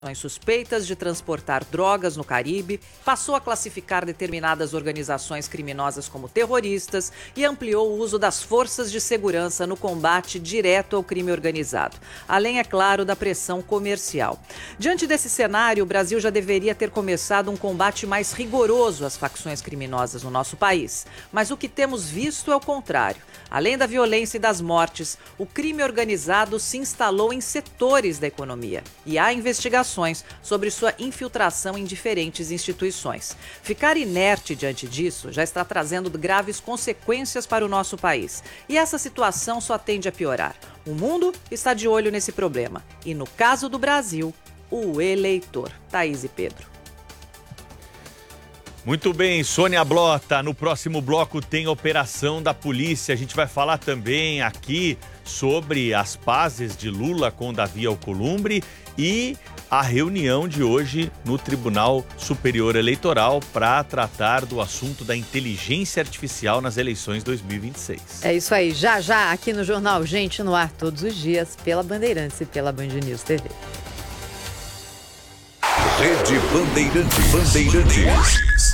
suspeitas de transportar drogas no Caribe, passou a classificar determinadas organizações criminosas como terroristas e ampliou o uso das forças de segurança no combate direto ao crime organizado, além, é claro, da pressão comercial. Diante desse cenário, o Brasil já deveria ter começado um combate mais rigoroso às facções criminosas no nosso país. Mas o que temos visto é o contrário. Além da violência e das mortes, o crime organizado se instalou em setores da economia e há investigações sobre sua infiltração em diferentes instituições. Ficar inerte diante disso já está trazendo graves consequências para o nosso país. E essa situação só tende a piorar. O mundo está de olho nesse problema. E no caso do Brasil, o eleitor. Thaís e Pedro. Muito bem, Sônia Blota. No próximo bloco tem operação da polícia. A gente vai falar também aqui sobre as pazes de Lula com Davi Alcolumbre e a reunião de hoje no Tribunal Superior Eleitoral para tratar do assunto da inteligência artificial nas eleições 2026. É isso aí, já aqui no Jornal Gente no Ar, todos os dias, pela Bandeirantes e pela Band News TV. Rede Bandeirantes.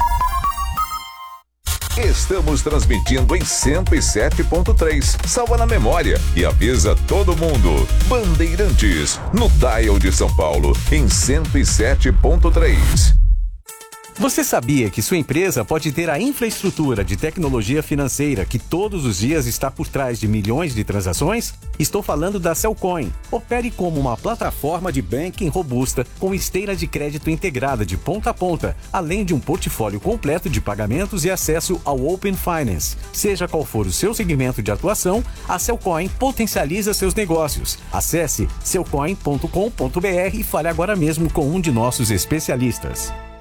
Estamos transmitindo em 107.3. Salva na memória e avisa todo mundo. Bandeirantes, no dial de São Paulo, em 107.3. Você sabia que sua empresa pode ter a infraestrutura de tecnologia financeira que todos os dias está por trás de milhões de transações? Estou falando da Cellcoin. Opere como uma plataforma de banking robusta com esteira de crédito integrada de ponta a ponta, além de um portfólio completo de pagamentos e acesso ao Open Finance. Seja qual for o seu segmento de atuação, a Cellcoin potencializa seus negócios. Acesse cellcoin.com.br e fale agora mesmo com um de nossos especialistas.